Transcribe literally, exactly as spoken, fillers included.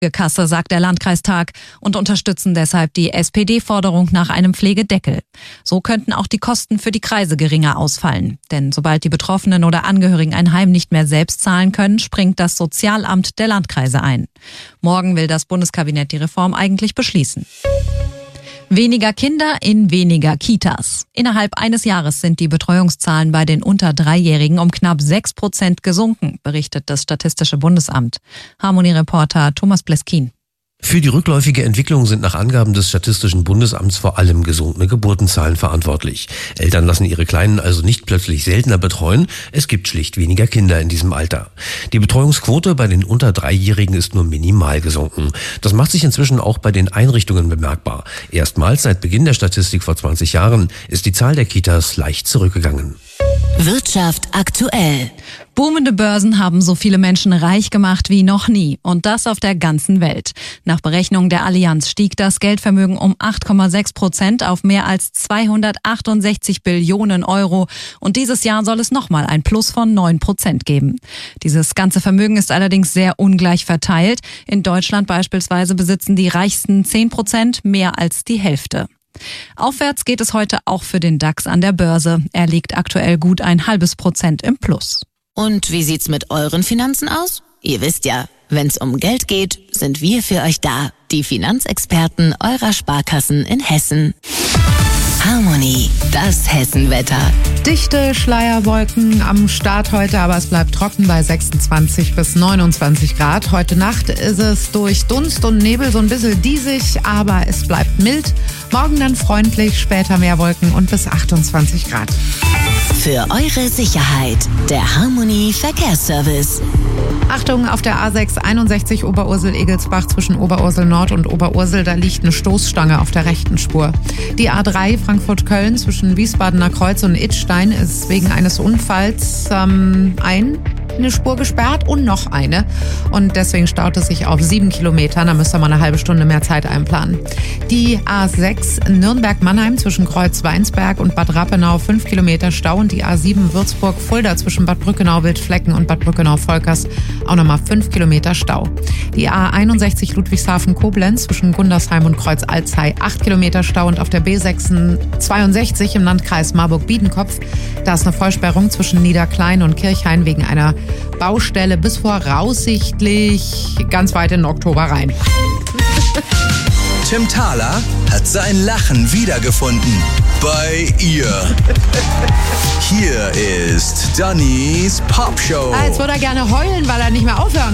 Kasse, sagt der Landkreistag, und unterstützen deshalb die S P D-Forderung nach einem Pflegedeckel. So könnten auch die Kosten für die Kreise geringer ausfallen. Denn sobald die Betroffenen oder Angehörigen ein Heim nicht mehr selbst zahlen können, springt das Sozialamt der Landkreise ein. Morgen will das Bundeskabinett die Reform eigentlich beschließen. Weniger Kinder in weniger Kitas. Innerhalb eines Jahres sind die Betreuungszahlen bei den unter Dreijährigen um knapp sechs Prozent gesunken, berichtet das Statistische Bundesamt. Harmonie-Reporter Thomas Bleskin. Für die rückläufige Entwicklung sind nach Angaben des Statistischen Bundesamts vor allem gesunkene Geburtenzahlen verantwortlich. Eltern lassen ihre Kleinen also nicht plötzlich seltener betreuen, es gibt schlicht weniger Kinder in diesem Alter. Die Betreuungsquote bei den unter Dreijährigen ist nur minimal gesunken. Das macht sich inzwischen auch bei den Einrichtungen bemerkbar. Erstmals seit Beginn der Statistik vor zwanzig Jahren ist die Zahl der Kitas leicht zurückgegangen. Wirtschaft aktuell. Boomende Börsen haben so viele Menschen reich gemacht wie noch nie. Und das auf der ganzen Welt. Nach Berechnungen der Allianz stieg das Geldvermögen um acht Komma sechs Prozent auf mehr als zweihundertachtundsechzig Billionen Euro. Und dieses Jahr soll es nochmal ein Plus von neun Prozent geben. Dieses ganze Vermögen ist allerdings sehr ungleich verteilt. In Deutschland beispielsweise besitzen die reichsten zehn Prozent mehr als die Hälfte. Aufwärts geht es heute auch für den DAX an der Börse. Er liegt aktuell gut ein halbes Prozent im Plus. Und wie sieht's mit euren Finanzen aus? Ihr wisst ja, wenn's um Geld geht, sind wir für euch da. Die Finanzexperten eurer Sparkassen in Hessen. Harmonie, das Hessenwetter. Dichte Schleierwolken am Start heute, aber es bleibt trocken bei sechsundzwanzig bis neunundzwanzig Grad. Heute Nacht ist es durch Dunst und Nebel so ein bisschen diesig, aber es bleibt mild. Morgen dann freundlich, später mehr Wolken und bis achtundzwanzig Grad. Für eure Sicherheit, der Harmonie Verkehrsservice. Achtung, auf der A sechs einundsechzig Oberursel-Egelsbach zwischen Oberursel Nord und Oberursel, da liegt eine Stoßstange auf der rechten Spur. Die A drei Frankfurt-Köln zwischen Wiesbadener Kreuz und Idstein ist wegen eines Unfalls ähm, ein eine Spur gesperrt und noch eine. Und deswegen staut es sich auf sieben Kilometern. Da müsst ihr mal eine halbe Stunde mehr Zeit einplanen. Die A sechs Nürnberg-Mannheim zwischen Kreuz-Weinsberg und Bad Rappenau fünf Kilometer Stau. Und die A sieben Würzburg-Fulda zwischen Bad Brückenau-Wildflecken und Bad Brückenau-Volkers auch nochmal fünf Kilometer Stau. Die A einundsechzig Ludwigshafen-Koblenz zwischen Gundersheim und Kreuz-Alzey acht Kilometer Stau. Und auf der B sechshundertzweiundsechzig im Landkreis Marburg-Biedenkopf, da ist eine Vollsperrung zwischen Niederklein und Kirchhain wegen einer Baustelle bis voraussichtlich ganz weit in den Oktober rein. Tim Thaler hat sein Lachen wiedergefunden. Bei ihr. Hier ist Dannys Popshow. Ah, jetzt würde er gerne heulen, weil er nicht mehr aufhören